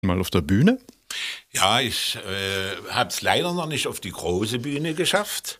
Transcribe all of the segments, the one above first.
Mal auf der Bühne? Ja, ich habe es leider noch nicht auf die große Bühne geschafft.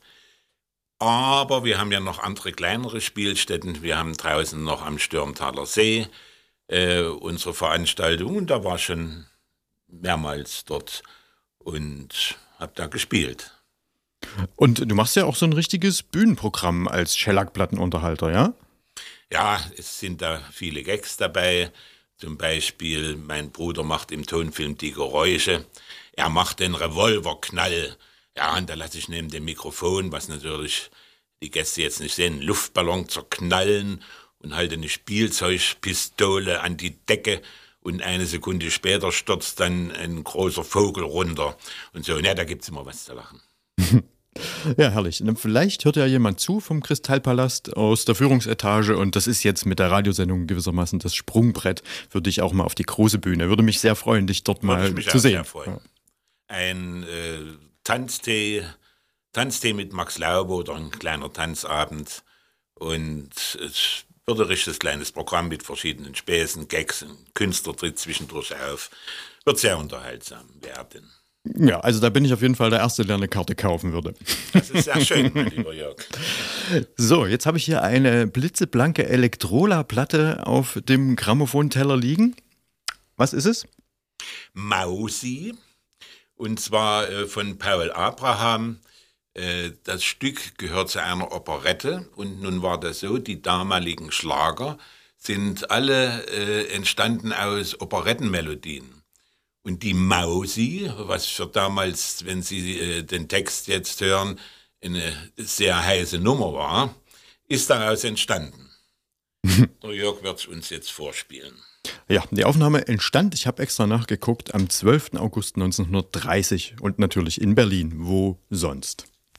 Aber wir haben ja noch andere kleinere Spielstätten. Wir haben draußen noch am Stürmtaler See unsere Veranstaltung. Und da war ich schon mehrmals dort und habe da gespielt. Und du machst ja auch so ein richtiges Bühnenprogramm als Schellackplattenunterhalter, ja? Ja, es sind da viele Gags dabei. Zum Beispiel, mein Bruder macht im Tonfilm die Geräusche. Er macht den Revolverknall. Ja, und da lasse ich neben dem Mikrofon, was natürlich die Gäste jetzt nicht sehen, einen Luftballon zerknallen und halte eine Spielzeugpistole an die Decke. Und eine Sekunde später stürzt dann ein großer Vogel runter. Und so, ja, da gibt's immer was zu lachen. Ja, herrlich. Vielleicht hört ja jemand zu vom Kristallpalast aus der Führungsetage und das ist jetzt mit der Radiosendung gewissermaßen das Sprungbrett für dich auch mal auf die große Bühne. Würde mich sehr freuen, dich dort Würde mal ich mich zu auch sehen. sehr freuen. Ein Tanztee mit Max Laube oder ein kleiner Tanzabend. Und es wird ein richtiges kleines Programm mit verschiedenen Späßen, Gags, ein Künstler tritt zwischendurch auf. Wird sehr unterhaltsam werden. Ja, also da bin ich auf jeden Fall der Erste, der eine Karte kaufen würde. Das ist sehr schön, mein lieber Jörg. So, jetzt habe ich hier eine blitzeblanke Elektrola-Platte auf dem Grammophonteller liegen. Was ist es? Mausi, und zwar von Paul Abraham. Das Stück gehört zu einer Operette und nun war das so, die damaligen Schlager sind alle entstanden aus Operettenmelodien. Und die Mausi, was für damals, wenn Sie den Text jetzt hören, eine sehr heiße Nummer war, ist daraus entstanden. Der Jörg wird es uns jetzt vorspielen. Ja, die Aufnahme entstand, ich habe extra nachgeguckt, am 12. August 1930 und natürlich in Berlin. Wo sonst?